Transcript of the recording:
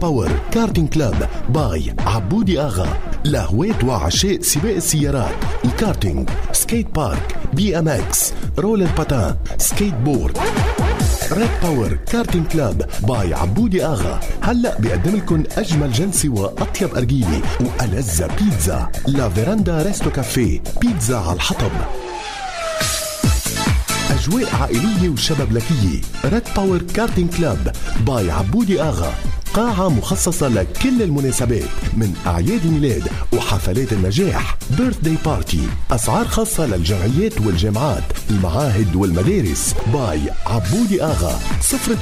باور كارتينج كلاب باي عبودي آغا، لهواة وعشاق سباق السيارات، الكارتينج، سكيت بارك، بي ام اكس، رولر باتان، سكيت بورد. ريد باور كارتينج كلاب باي عبودي آغا هلأ بيقدم لكم أجمل جلسة وأطيب أرجيلة وألذ بيتزا. لا فيراندا ريستو كافيه، بيتزا على الحطب. أجواء عائلية وشبابلكية. ريد باور كارتينج كلاب باي عبودي آغا، قاعة مخصصة لكل المناسبات من أعياد الميلاد وحفلات النجاح، بيرث داي بارتي. أسعار خاصة للجمعيات والجامعات، المعاهد والمدارس. باي عبودي آغا.